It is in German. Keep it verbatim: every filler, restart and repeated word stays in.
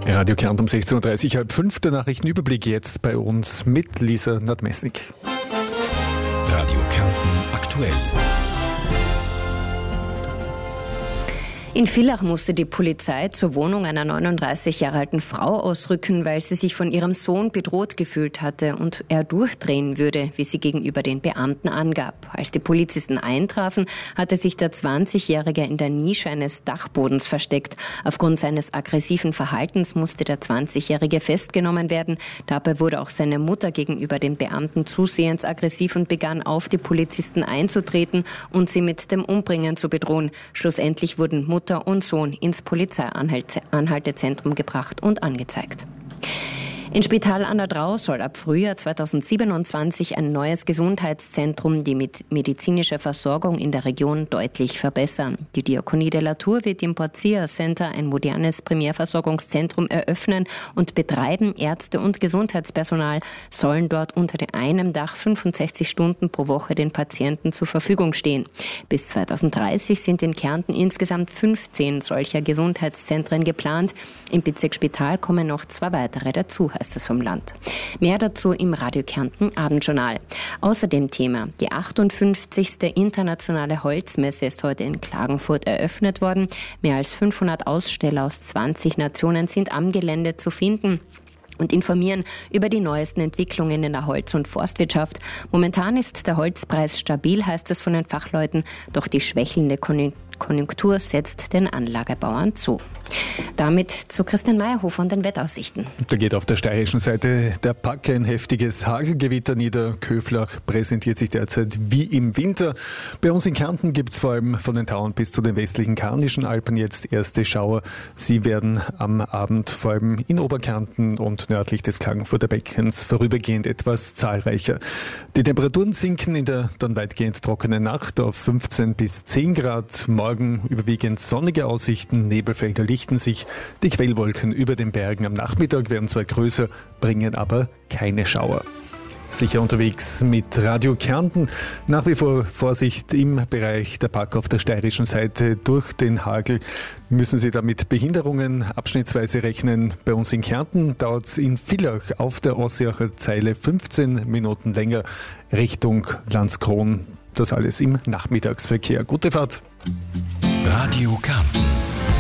Radio Kärnten um sechzehn Uhr dreißig, halb fünf, der Nachrichtenüberblick jetzt bei uns mit Lisa Nadmesnik. Radio Kärnten aktuell. In Villach musste die Polizei zur Wohnung einer neununddreißig Jahre alten Frau ausrücken, weil sie sich von ihrem Sohn bedroht gefühlt hatte und er durchdrehen würde, wie sie gegenüber den Beamten angab. Als die Polizisten eintrafen, hatte sich der zwanzigjährige in der Nische eines Dachbodens versteckt. Aufgrund seines aggressiven Verhaltens musste der zwanzigjährige festgenommen werden. Dabei wurde auch seine Mutter gegenüber den Beamten zusehends aggressiv und begann auf die Polizisten einzutreten und sie mit dem Umbringen zu bedrohen. Schlussendlich wurden Mutter und Sohn ins Polizeianhaltezentrum gebracht und angezeigt. In Spital an der Drau soll ab Frühjahr zweitausendsiebenundzwanzig ein neues Gesundheitszentrum die medizinische Versorgung in der Region deutlich verbessern. Die Diakonie de la Tour wird im Porcia Center ein modernes Primärversorgungszentrum eröffnen und betreiben. Ärzte und Gesundheitspersonal sollen dort unter einem Dach fünfundsechzig Stunden pro Woche den Patienten zur Verfügung stehen. Bis zweitausenddreißig sind in Kärnten insgesamt fünfzehn solcher Gesundheitszentren geplant. Im Bezirk Spital kommen noch zwei weitere dazu, ist es vom Land. Mehr dazu im Radio Kärnten Abendjournal. Außerdem Thema: Die achtundfünfzigste internationale Holzmesse ist heute in Klagenfurt eröffnet worden. Mehr als fünfhundert Aussteller aus zwanzig Nationen sind am Gelände zu finden und informieren über die neuesten Entwicklungen in der Holz- und Forstwirtschaft. Momentan ist der Holzpreis stabil, heißt es von den Fachleuten, doch die schwächelnde Konjunktur setzt den Anlagebauern zu. Damit zu Christian Meyerhofer und den Wettaussichten. Da geht auf der steirischen Seite der Pack ein heftiges Hagelgewitter nieder. Köflach präsentiert sich derzeit wie im Winter. Bei uns in Kärnten gibt es vor allem von den Tauern bis zu den westlichen Karnischen Alpen jetzt erste Schauer. Sie werden am Abend vor allem in Oberkärnten und nördlich des Klagenfurter Beckens vorübergehend etwas zahlreicher. Die Temperaturen sinken in der dann weitgehend trockenen Nacht auf fünfzehn bis zehn Grad. Morgen überwiegend sonnige Aussichten, Nebelfelder lichten sich. Die Quellwolken über den Bergen am Nachmittag werden zwar größer, bringen aber keine Schauer. Sicher unterwegs mit Radio Kärnten. Nach wie vor Vorsicht im Bereich der Pack auf der steirischen Seite durch den Hagel. Müssen Sie da mit Behinderungen abschnittsweise rechnen. Bei uns in Kärnten dauert es in Villach auf der Ossiacher Zeile fünfzehn Minuten länger Richtung Landskron. Das alles im Nachmittagsverkehr. Gute Fahrt. Radio Kärnten.